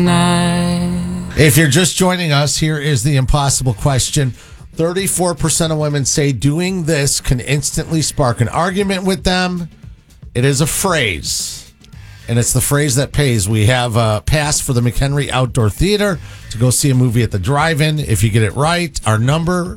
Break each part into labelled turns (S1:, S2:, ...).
S1: If you're just joining us, here is the impossible question. 34% of women say doing this can instantly spark an argument with them. It is a phrase, and it's the phrase that pays. We have a pass for the McHenry Outdoor Theater to go see a movie at the drive-in. If you get it right, our number...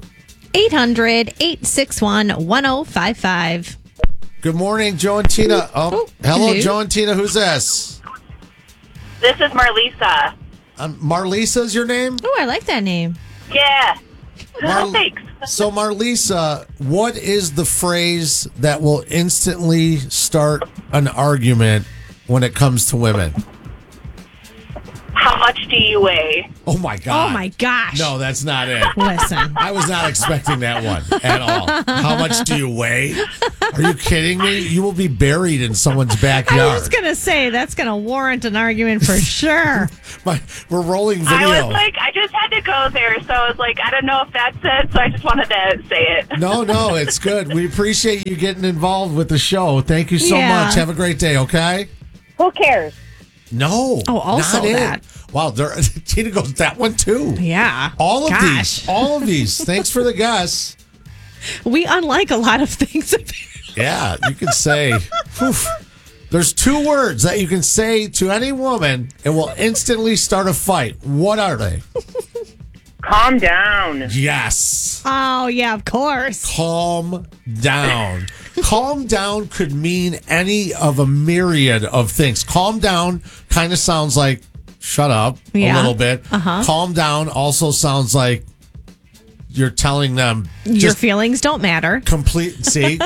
S2: 800-861-1055.
S1: Good morning, Joe and Tina. Hello, Joe and Tina. Who's this?
S3: This is Marlisa.
S1: Marlisa's your name?
S2: Oh, I like that name.
S3: Yeah. Thanks.
S1: So, Marlisa, what is the phrase that will instantly start an argument when it comes to women?
S3: How much do you weigh?
S1: Oh, my God.
S2: Oh, my gosh.
S1: No, that's not it.
S2: Listen.
S1: I was not expecting that one at all. How much do you weigh? Are you kidding me? You will be buried in someone's backyard.
S2: I was going to say, that's going to warrant an argument for sure.
S1: We're rolling video.
S3: I was like, I just had to go there, so I was like, I don't know if that's it, so I just wanted to say it.
S1: No, it's good. We appreciate you getting involved with the show. Thank you so much. Have a great day, okay?
S3: Who cares?
S1: No.
S2: Oh, also
S1: not
S2: that.
S1: It. Wow, Tina goes that one too.
S2: Yeah.
S1: All of these. Thanks for the guess.
S2: We unlike a lot of things.
S1: Yeah, you can say, there's two words that you can say to any woman and will instantly start a fight. What are they?
S3: Calm down.
S1: Yes.
S2: Oh, yeah, of course.
S1: Calm down. Calm down could mean any of a myriad of things. Calm down kind of sounds like shut up a little bit. Calm down also sounds like you're telling them
S2: your feelings don't matter.
S1: Completely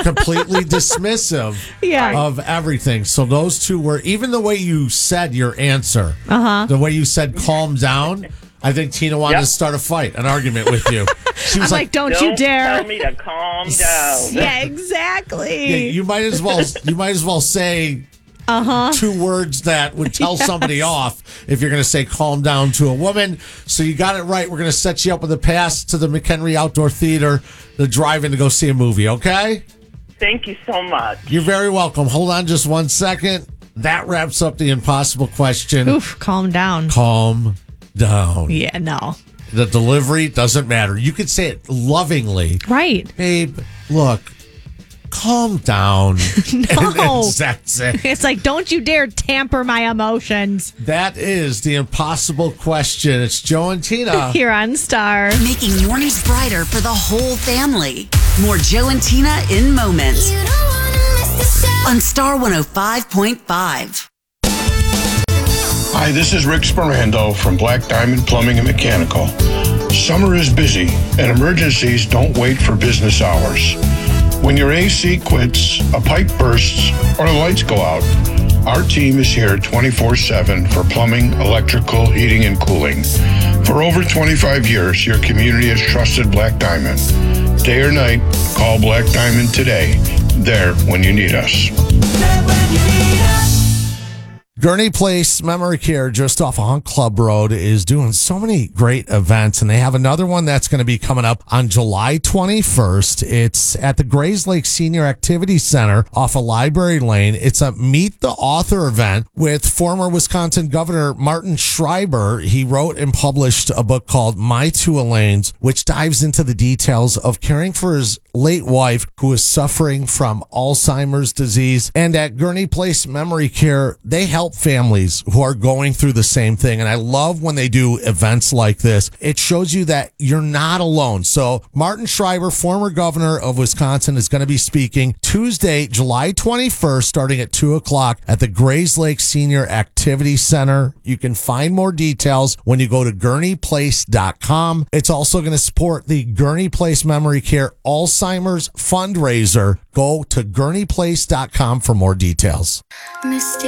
S1: dismissive of everything. So those two were, even the way you said your answer, the way you said calm down, I think Tina wanted to start a fight, an argument with you. She was
S2: like, don't you dare
S3: tell me to calm down.
S2: Yeah, exactly.
S1: Yeah, you might as well say two words that would tell somebody off if you're going to say calm down to a woman. So you got it right. We're going to set you up with a pass to the McHenry Outdoor Theater, the drive-in to go see a movie, okay?
S3: Thank you so much.
S1: You're very welcome. Hold on just 1 second. That wraps up the impossible question.
S2: Oof, calm down.
S1: Calm down.
S2: Yeah, no.
S1: The delivery doesn't matter. You could say it lovingly.
S2: Right.
S1: Babe, look, calm down.
S2: No.
S1: And that's it.
S2: It's like, don't you dare tamper my emotions.
S1: That is the impossible question. It's Joe and Tina.
S2: Here on Star.
S4: Making mornings brighter for the whole family. More Joe and Tina in moments. On Star 105.5.
S5: Hi, this is Rick Sperando from Black Diamond Plumbing and Mechanical. Summer is busy, and emergencies don't wait for business hours. When your AC quits, a pipe bursts, or the lights go out, our team is here 24/7 for plumbing, electrical, heating, and cooling. For over 25 years, your community has trusted Black Diamond. Day or night, call Black Diamond today. There when you need us.
S1: Gurney Place Memory Care, just off of Hunt Club Road, is doing so many great events, and they have another one that's going to be coming up on July 21st. It's at the Grays Lake Senior Activity Center off of Library Lane. It's a Meet the Author event with former Wisconsin Governor Martin Schreiber. He wrote and published a book called My Two Elaines, which dives into the details of caring for his late wife who is suffering from Alzheimer's disease. And at Gurney Place Memory Care, they help families who are going through the same thing. And I love when they do events like this. It shows you that you're not alone. So Martin Schreiber, former governor of Wisconsin, is going to be speaking Tuesday, July 21st, starting at 2:00 at the Grays Lake Senior Activity Center. You can find more details when you go to gurneyplace.com. It's also going to support the Gurney Place Memory Care Alzheimer's fundraiser. Go to gurneyplace.com for more details.